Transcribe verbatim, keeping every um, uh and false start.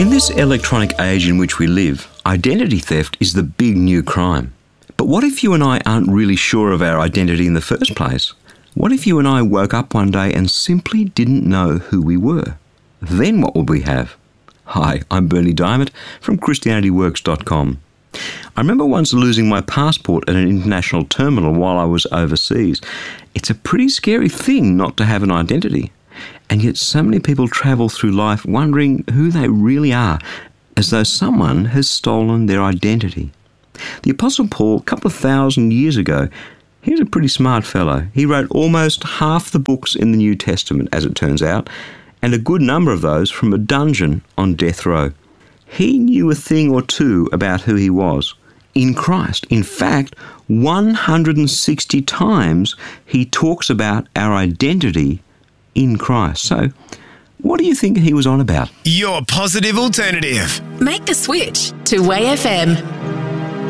In this electronic age in which we live, identity theft is the big new crime. But what if you and I aren't really sure of our identity in the first place? What if you and I woke up one day and simply didn't know who we were? Then what would we have? Hi, I'm Bernie Diamond from Christianity Works dot com. I remember once losing my passport at an international terminal while I was overseas. It's a pretty scary thing not to have an identity. And yet so many people travel through life wondering who they really are, as though someone has stolen their identity. The Apostle Paul, a couple of thousand years ago, he was a pretty smart fellow. He wrote almost half the books in the New Testament, as it turns out, and a good number of those from a dungeon on death row. He knew a thing or two about who he was in Christ. In fact, one hundred sixty times he talks about our identity in Christ. So, what do you think he was on about? Your positive alternative. Make the switch to W A Y F M.